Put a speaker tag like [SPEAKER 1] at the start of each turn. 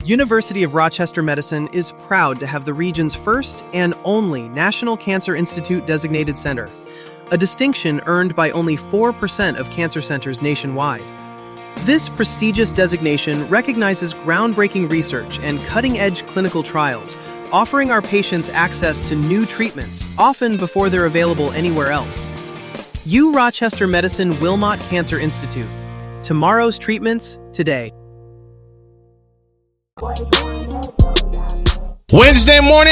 [SPEAKER 1] University of Rochester Medicine is proud to have the region's first and only National Cancer Institute designated center, a distinction earned by only 4% of cancer centers nationwide. This prestigious designation recognizes groundbreaking research and cutting-edge clinical trials, offering our patients access to new treatments, often before they're available anywhere else. U Rochester Medicine Wilmot Cancer Institute. Tomorrow's treatments today.
[SPEAKER 2] Wednesday morning.